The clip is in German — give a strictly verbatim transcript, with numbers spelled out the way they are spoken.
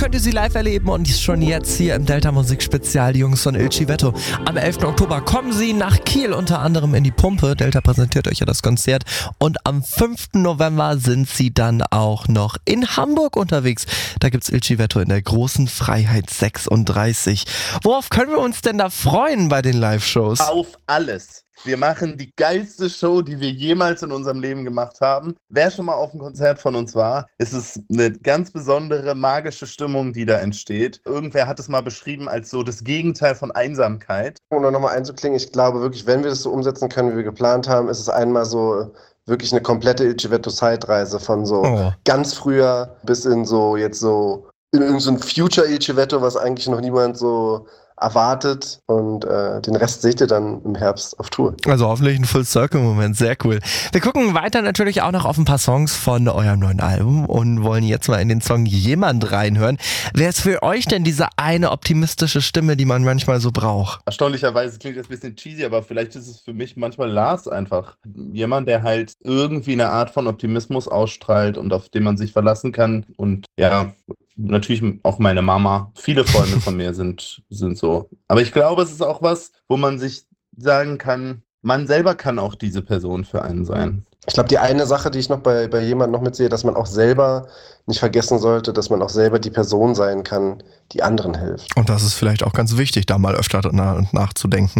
könnt ihr sie live erleben und schon jetzt hier im Delta Musik Spezial, die Jungs von Il Civetto. Am elften Oktober kommen sie nach Kiel, unter anderem in die Pumpe. Delta präsentiert euch ja das Konzert. Und am fünften November sind sie dann auch noch in Hamburg unterwegs. Da gibt's Il Civetto in der großen Freiheit sechsunddreißig. Worauf können wir uns denn da freuen bei den Live-Shows? Auf alles. Wir machen die geilste Show, die wir jemals in unserem Leben gemacht haben. Wer schon mal auf einem Konzert von uns war, es ist eine ganz besondere, magische Stimmung, die da entsteht. Irgendwer hat es mal beschrieben als so das Gegenteil von Einsamkeit. Um da nochmal einzuklingen, ich glaube wirklich, wenn wir das so umsetzen können, wie wir geplant haben, ist es einmal so wirklich eine komplette Il Civetto-Zeitreise von so oh. ganz früher bis in so jetzt so in irgendein so Future Il Civetto, was eigentlich noch niemand so erwartet, und äh, den Rest seht ihr dann im Herbst auf Tour. Also hoffentlich ein Full-Circle-Moment, sehr cool. Wir gucken weiter natürlich auch noch auf ein paar Songs von eurem neuen Album und wollen jetzt mal in den Song Jemand reinhören. Wer ist für euch denn diese eine optimistische Stimme, die man manchmal so braucht? Erstaunlicherweise klingt das ein bisschen cheesy, aber vielleicht ist es für mich manchmal Lars einfach. Jemand, der halt irgendwie eine Art von Optimismus ausstrahlt und auf den man sich verlassen kann. Und ja, natürlich auch meine Mama. Viele Freunde von mir sind, sind so. Aber ich glaube, es ist auch was, wo man sich sagen kann, man selber kann auch diese Person für einen sein. Ich glaube, die eine Sache, die ich noch bei, bei jemandem noch mitsehe, dass man auch selber nicht vergessen sollte, dass man auch selber die Person sein kann, die anderen hilft. Und das ist vielleicht auch ganz wichtig, da mal öfter nach, nachzudenken.